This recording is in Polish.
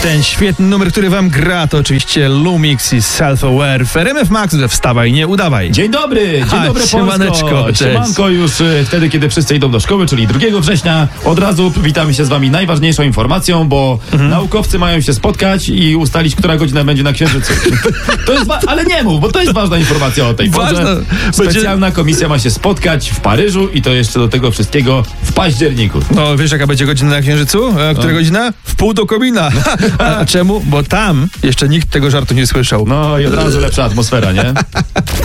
Ten świetny numer, który wam gra, to oczywiście Lumix i Self-Aware w RMF Max. Wstawaj, nie udawaj. Dzień dobry Polsko. Siemaneczko, Siemanko już wtedy, kiedy wszyscy idą do szkoły, czyli 2 września. Od razu witamy się z wami najważniejszą informacją, bo naukowcy mają się spotkać i ustalić, która godzina będzie na Księżycu. To jest ale nie mów, bo to jest ważna informacja o tej porze. Specjalna komisja ma się spotkać w Paryżu i to jeszcze do tego wszystkiego w październiku. No wiesz, jaka będzie godzina na Księżycu? Która godzina? W pół do komina. A czemu? Bo tam jeszcze nikt tego żartu nie słyszał. No i od razu lepsza atmosfera, nie?